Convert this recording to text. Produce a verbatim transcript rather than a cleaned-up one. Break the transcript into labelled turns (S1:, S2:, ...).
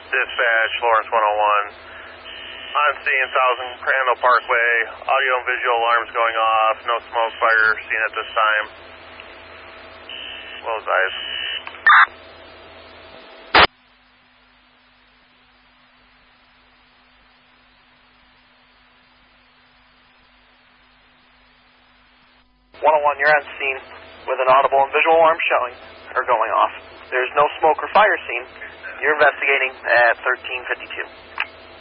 S1: Dispatch, Florence one oh one. On scene, Thousand Crandall Parkway. Audio and visual alarms going off. No smoke, fire seen at this time. Well as eyes.
S2: one oh one, you're on scene with an audible and visual alarm showing or going off. There's no smoke or fire seen. You're investigating at thirteen fifty-two.